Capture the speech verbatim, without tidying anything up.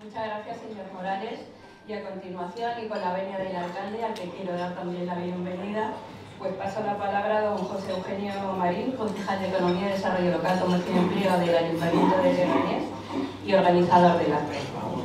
Muchas gracias, señor Morales. Y a continuación, y con la venia del alcalde, al que quiero dar también la bienvenida, pues paso la palabra a don José Eugenio Marín, concejal de Economía, Desarrollo Local, Comercio y Empleo del Ayuntamiento de Leganés y organizador del acto.